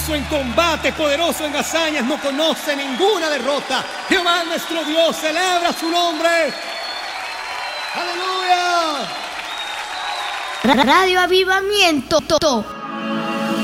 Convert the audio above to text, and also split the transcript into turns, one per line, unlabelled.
Victorioso en combate, poderoso en hazañas, no conoce ninguna derrota. Jehová nuestro Dios, celebra su nombre. ¡Aleluya!
Radio Avivamiento.